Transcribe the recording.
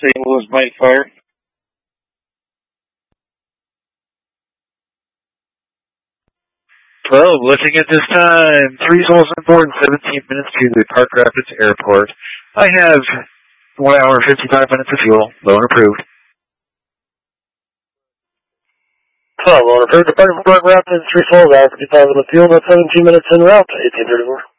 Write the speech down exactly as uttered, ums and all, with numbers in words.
Saint Louis Mike Fire. twelve, lifting at this time. Three souls on board and seventeen minutes to the Park Rapids Airport. I have one hour and fifty-five minutes of fuel. Low and approved. twelve, low and approved. Departing from Park Rapids, three souls, hour fifty-five minutes of fuel, about seventeen minutes en route, eighteen thirty-four.